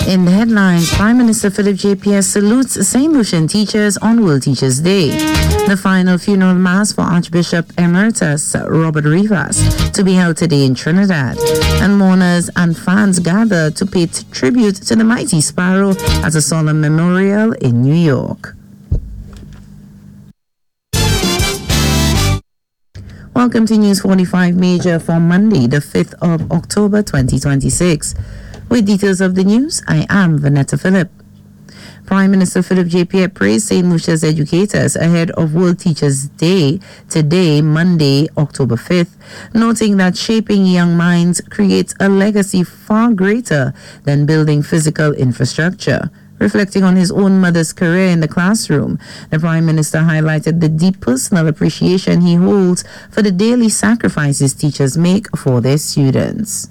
In the headlines, Prime Minister Philip JPS salutes St. Lucian teachers on World Teachers' Day. The final funeral mass for Archbishop Emeritus Robert Rivas to be held today in Trinidad. And mourners and fans gather to pay tribute to the mighty Sparrow at a solemn memorial in New York. Welcome to News 45 Major for Monday, the 5th of October 2026. With details of the news, I am Vanetta Phillip. Prime Minister Philip JPS praised St. Lucia's educators ahead of World Teachers' Day today, Monday, October 5th, noting that shaping young minds creates a legacy far greater than building physical infrastructure. Reflecting on his own mother's career in the classroom, the Prime Minister highlighted the deep personal appreciation he holds for the daily sacrifices teachers make for their students.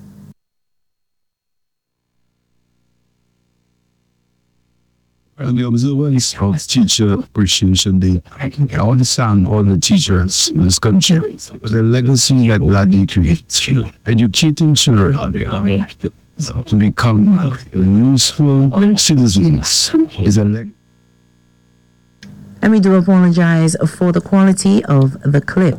And the observer is Teacher Appreciation Day. I understand all the teachers in this country, the legacy that they create, educating children to become useful citizens is a legacy. And we do apologize for the quality of the clip.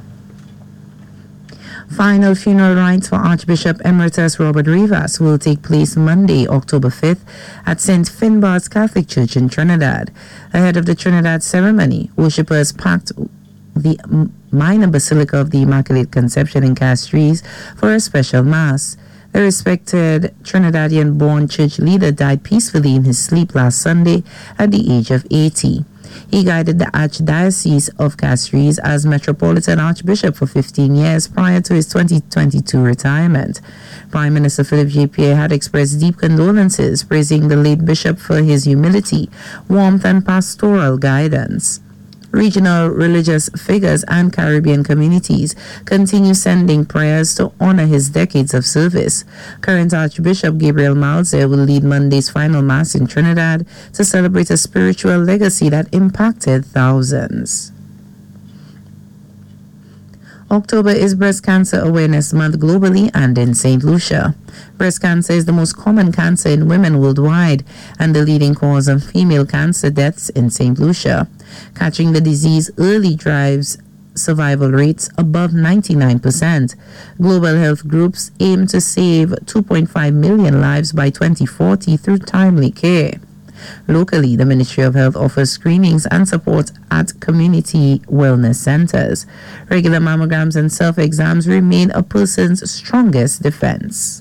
Final funeral rites for Archbishop Emeritus Robert Rivas will take place Monday, October 5th at St. Finbar's Catholic Church in Trinidad. Ahead of the Trinidad ceremony, worshippers packed the minor Basilica of the Immaculate Conception in Castries for a special mass. A respected Trinidadian-born church leader died peacefully in his sleep last Sunday at the age of 80. He guided the Archdiocese of Castries as Metropolitan Archbishop for 15 years prior to his 2022 retirement. Prime Minister Philip JPS had expressed deep condolences, praising the late bishop for his humility, warmth, and pastoral guidance. Regional religious figures and Caribbean communities continue sending prayers to honor his decades of service. Current Archbishop Gabriel Malzer will lead Monday's final mass in Trinidad to celebrate a spiritual legacy that impacted thousands. October is Breast Cancer Awareness Month globally and in St. Lucia. Breast cancer is the most common cancer in women worldwide and the leading cause of female cancer deaths in St. Lucia. Catching the disease early drives survival rates above 99%. Global health groups aim to save 2.5 million lives by 2040 through timely care. Locally, the Ministry of Health offers screenings and support at community wellness centers. Regular mammograms and self-exams remain a person's strongest defense.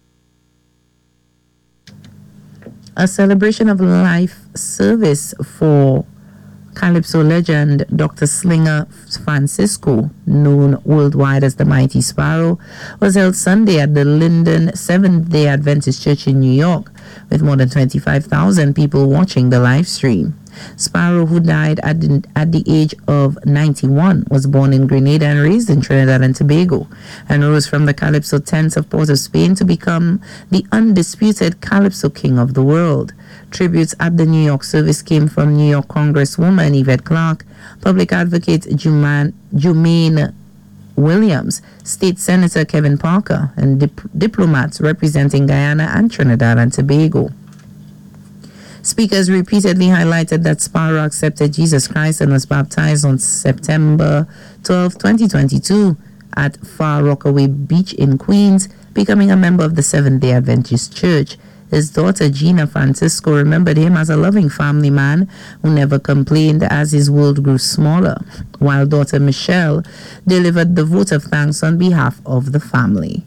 A celebration of life service for Calypso legend Dr. Slinger Francisco, known worldwide as the Mighty Sparrow, was held Sunday at the Linden Seventh-day Adventist Church in New York, with more than 25,000 people watching the live stream. Sparrow, who died at the age of 91, was born in Grenada and raised in Trinidad and Tobago, and rose from the Calypso tents of Port of Spain to become the undisputed Calypso king of the world. Tributes at the New York service came from New York Congresswoman Yvette Clarke, Public Advocate Jumaine Williams, State Senator Kevin Parker, and diplomats representing Guyana and Trinidad and Tobago. Speakers repeatedly highlighted that Sparrow accepted Jesus Christ and was baptized on September 12, 2022 at Far Rockaway Beach in Queens, becoming a member of the Seventh-day Adventist Church. His daughter Gina Francisco remembered him as a loving family man who never complained as his world grew smaller, while daughter Michelle delivered the vote of thanks on behalf of the family.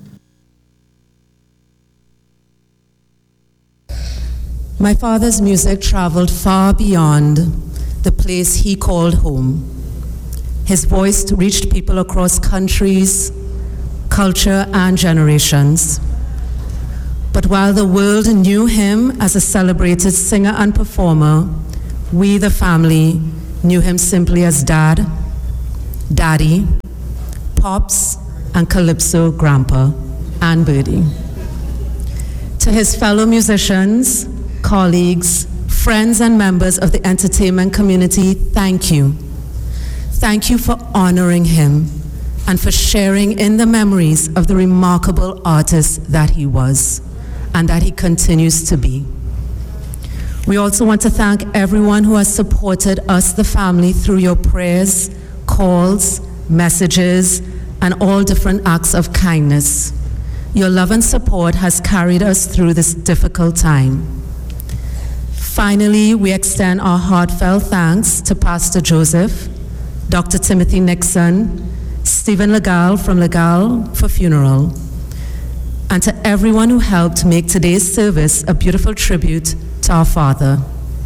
My father's music traveled far beyond the place he called home. His voice reached people across countries, culture, and generations. But while the world knew him as a celebrated singer and performer, we, the family, knew him simply as Dad, Daddy, Pops, and Calypso Grandpa, and Birdie. To his fellow musicians, colleagues, friends, and members of the entertainment community, thank you. Thank you for honoring him and for sharing in the memories of the remarkable artist that he was. and that he continues to be. We also want to thank everyone who has supported us, the family, through your prayers, calls, messages, and all different acts of kindness. Your love and support has carried us through this difficult time. Finally, we extend our heartfelt thanks to Pastor Joseph, Dr. Timothy Nixon, Stephen Legal from Legal for Funeral, and to everyone who helped make today's service a beautiful tribute to our father.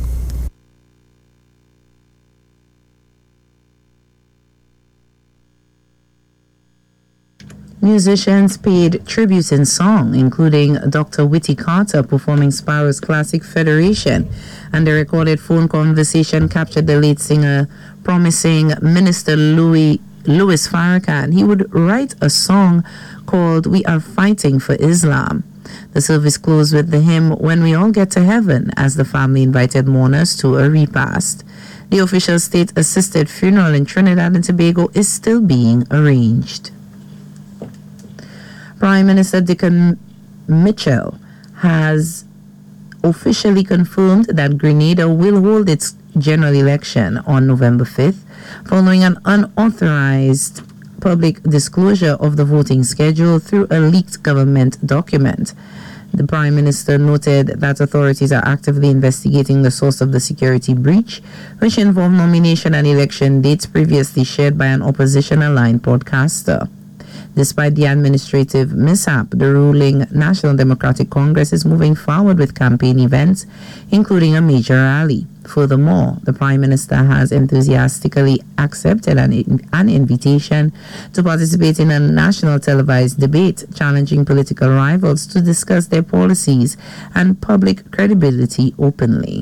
Musicians paid tribute in song, including Dr. Whitty Carter performing Sparrow's classic Federation, and the recorded phone conversation captured the late singer promising Minister Louis Farrakhan he would write a song called We Are Fighting for Islam. The service closed with the hymn When We All Get to Heaven, as the family invited mourners to a repast. The official state-assisted funeral in Trinidad and Tobago is still being arranged. Prime Minister Dickon Mitchell has officially confirmed that Grenada will hold its general election on November 5th, following an unauthorized public disclosure of the voting schedule through a leaked government document. The Prime Minister noted that authorities are actively investigating the source of the security breach, which involved nomination and election dates previously shared by an opposition-aligned broadcaster. Despite the administrative mishap, the ruling National Democratic Congress is moving forward with campaign events, including a major rally. Furthermore, the Prime Minister has enthusiastically accepted an invitation to participate in a national televised debate challenging political rivals to discuss their policies and public credibility openly.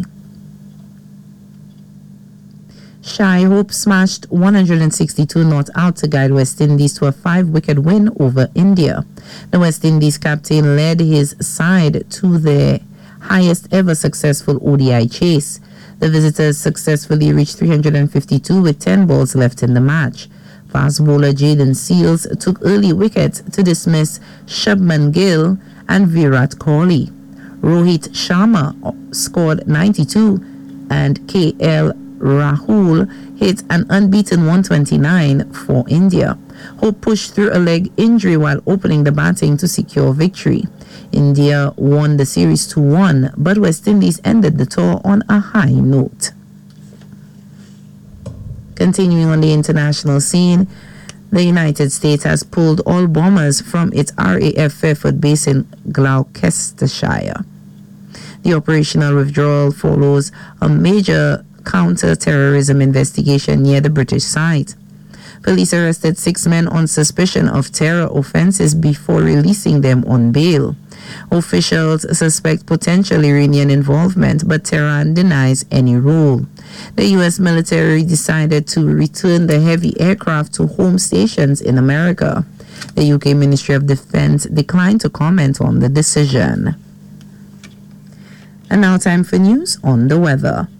Shy Hope smashed 162 not out to guide West Indies to a 5-wicket win over India. The West Indies captain led his side to their highest ever successful ODI chase. The visitors successfully reached 352 with 10 balls left in the match. Fast bowler Jaden Seals took early wickets to dismiss Shubman Gill and Virat Kohli. Rohit Sharma scored 92 and KL Rahul hit an unbeaten 129 for India. Hope pushed through a leg injury while opening the batting to secure victory. India won the series 2-1, but West Indies ended the tour on a high note. Continuing on the international scene, the United States has pulled all bombers from its RAF Fairford base in Gloucestershire. The operational withdrawal follows a major counter-terrorism investigation near the British site. Police arrested 6 men on suspicion of terror offenses before releasing them on bail. Officials suspect potential Iranian involvement, but Tehran denies any role. The U.S. military decided to return the heavy aircraft to home stations in America. The UK Ministry of Defense declined to comment on the decision. And now time for news on the weather.